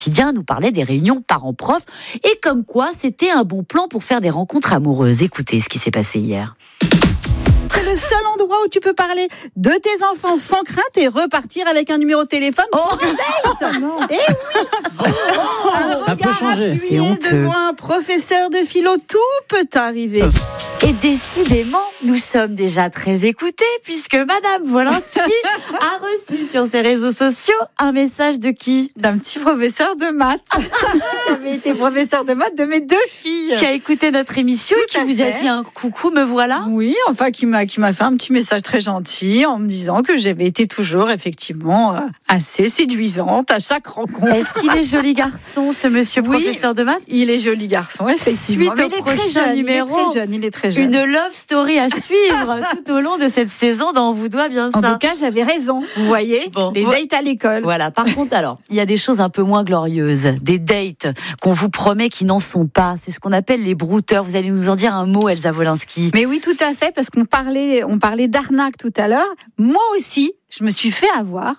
nous parlait des réunions parents-profs et comme quoi c'était un bon plan pour faire des rencontres amoureuses. Écoutez ce qui s'est passé hier. C'est le seul endroit où tu peux parler de tes enfants sans crainte et repartir avec un numéro de téléphone pour date. Et oui, ça peut changer. C'est honteux. Devant un professeur de philo, tout peut arriver. Et décidément, nous sommes déjà très écoutés puisque Madame Wolinski a reçu sur ses réseaux sociaux un message de qui ? D'un petit professeur de maths. Il avait été professeur de maths de mes 2 filles. Qui a écouté notre émission et qui vous a dit un coucou, me voilà ? Oui, enfin qui m'a fait un petit message très gentil en me disant que j'avais été toujours effectivement assez séduisante à chaque rencontre. Est-ce qu'il est joli garçon, ce monsieur professeur de maths ? Il est joli garçon, effectivement. Suite au prochain numéro, il est très jeune. Une love story à suivre tout au long de cette saison dans On vous doit bien ça. En tout cas, j'avais raison. Vous voyez, les dates à l'école. Voilà. Par contre, alors, il y a des choses un peu moins glorieuses, des dates qu'on vous promet qui n'en sont pas. C'est ce qu'on appelle les brouteurs. Vous allez nous en dire un mot, Elsa Wolinski. Mais oui, tout à fait, parce qu'on parlait d'arnaque tout à l'heure. Moi aussi, je me suis fait avoir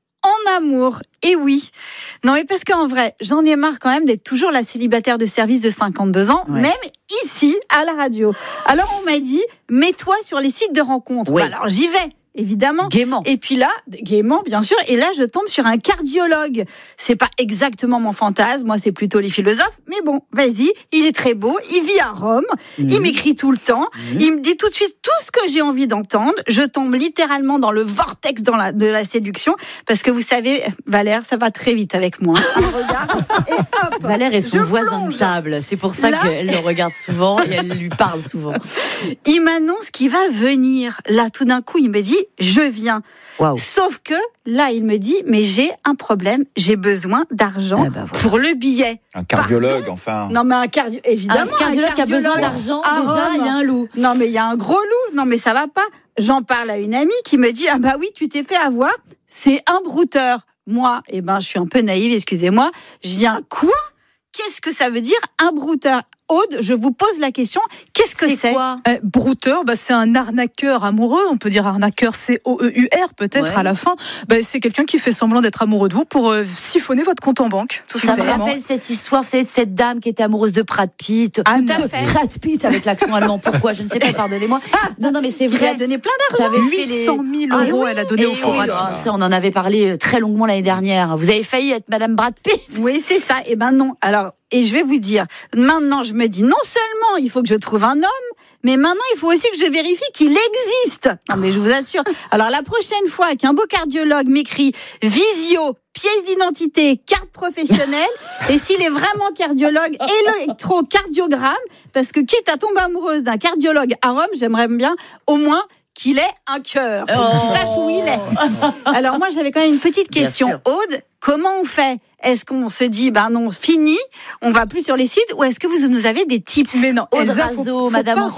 en amour. Et oui. Non, mais parce qu'en vrai, j'en ai marre quand même d'être toujours la célibataire de service de 52 ans, même ici, à la radio. Alors, on m'a dit, mets-toi sur les sites de rencontres. Oui. Alors, j'y vais. Évidemment. Gaiement. Et puis là, gaiement, bien sûr. Et là, je tombe sur un cardiologue. C'est pas exactement mon fantasme. Moi, c'est plutôt les philosophes. Mais bon, vas-y. Il est très beau. Il vit à Rome. Il m'écrit tout le temps. Il me dit tout de suite tout ce que j'ai envie d'entendre. Je tombe littéralement dans le vortex de la séduction. Parce que vous savez, Valère, ça va très vite avec moi. Regarde. Et hop, Valère est son voisin plonge. de table. C'est pour ça qu'elle le regarde souvent et elle lui parle souvent. Il m'annonce qu'il va venir. Là, tout d'un coup, il me dit, je viens. Wow. Sauf que là, il me dit, mais j'ai un problème, j'ai besoin d'argent pour le billet. Un cardiologue, enfin. Non, mais évidemment. Un cardiologue qui a besoin d'argent, déjà, il y a un loup. Non, mais il y a un gros loup. Non, mais ça va pas. J'en parle à une amie qui me dit, ah bah oui, tu t'es fait avoir. C'est un brouteur. Moi, je suis un peu naïve, excusez-moi. Je dis, quoi ? Qu'est-ce que ça veut dire, un brouteur ? Aude, je vous pose la question, qu'est-ce que c'est quoi ? Brouteur, c'est un arnaqueur amoureux, on peut dire arnaqueur COEUR peut-être à la fin. C'est quelqu'un qui fait semblant d'être amoureux de vous pour siphonner votre compte en banque. Tout ça me rappelle cette histoire, vous savez, de cette dame qui était amoureuse de Brad Pitt. Brad Pitt avec l'accent allemand. Pourquoi ? Je ne sais pas, pardonnez-moi. Non, mais c'est vrai. Elle a donné plein d'argent. 800 000 euros, elle a donné au fond. Ça, on en avait parlé très longuement l'année dernière. Vous avez failli être Madame Brad Pitt. Oui, c'est ça. Eh ben non. Alors, et je vais vous dire, maintenant je me dis, non seulement il faut que je trouve un homme, mais maintenant il faut aussi que je vérifie qu'il existe. Non mais je vous assure. Alors la prochaine fois qu'un beau cardiologue m'écrit visio, pièce d'identité, carte professionnelle, et s'il est vraiment cardiologue, électrocardiogramme, parce que quitte à tomber amoureuse d'un cardiologue à Rome, j'aimerais bien au moins qu'il ait un cœur, qu'il sache où il est. Alors moi j'avais quand même une petite question. Aude, comment on fait ? Est-ce qu'on se dit, non, fini, on va plus sur les sites, ou est-ce que vous nous avez des tips ? Mais non, Elsa, faut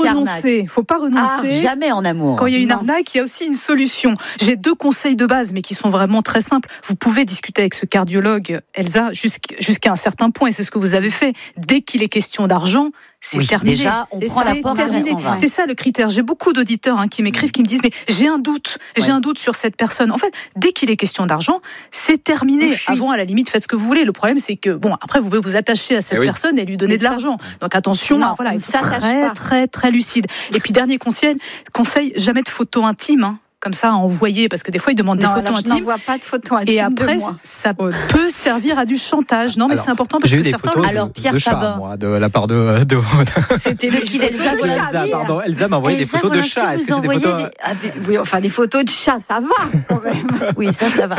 pas renoncer. Jamais en amour. Quand il y a une arnaque, il y a aussi une solution. J'ai 2 conseils de base, mais qui sont vraiment très simples. Vous pouvez discuter avec ce cardiologue, Elsa, jusqu'à un certain point, et c'est ce que vous avez fait. Dès qu'il est question d'argent, c'est terminé. Déjà, on prend la porte et on s'en va. C'est ça le critère. J'ai beaucoup d'auditeurs qui m'écrivent, qui me disent, mais j'ai un doute sur cette personne. En fait, dès qu'il est question d'argent, c'est terminé. Avant, à la limite, faites ce que vous voulez. Le problème, c'est que, après, vous pouvez vous attacher à cette personne et lui donner de l'argent. Donc attention, il faut être très, très lucide. Et puis, dernier conseil, jamais de photos intimes. Comme ça, à envoyer, parce que des fois, ils demandent des photos intimes. Je n'envoie pas de photos intimes. Et après, ça peut servir à du chantage. Non, mais c'est important parce que certains. Alors, Pierre Faber, moi, de la part de c'était de qui d'Elsa. Pardon, Elsa m'a envoyé des photos de chats. Est-ce que c'est des photos Oui, des photos de chats, ça va quand même. Oui, ça va.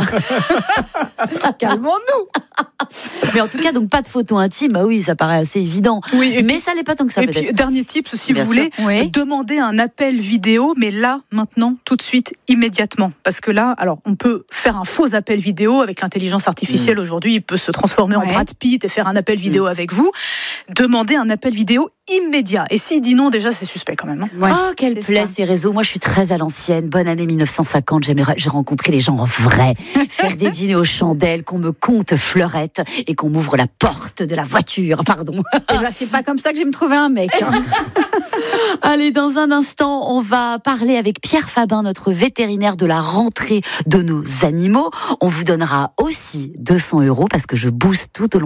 Calmons-nous. Mais en tout cas, donc pas de photos intimes. Oui, ça paraît assez évident. Oui, mais ça l'est pas tant que ça. Et puis dernier tip, si vous voulez, demandez un appel vidéo, mais là, maintenant, tout de suite. Immédiatement, parce que là, alors on peut faire un faux appel vidéo avec l'intelligence artificielle aujourd'hui, il peut se transformer en Brad Pitt et faire un appel vidéo avec vous. Demandez un appel vidéo immédiat. Et s'il dit non, déjà c'est suspect quand même. Oh, quelle plaie ces réseaux. Moi, je suis très à l'ancienne. Bonne année 1950. J'ai rencontré les gens en vrai. Faire des dîners aux chandelles, qu'on me compte fleurette et qu'on m'ouvre la porte de la voiture. Pardon. C'est pas comme ça que j'ai me trouvé un mec. Allez, dans un instant, on va parler avec Pierre Fabin, notre vétérinaire, de la rentrée de nos animaux. On vous donnera aussi 200 € parce que je booste tout au long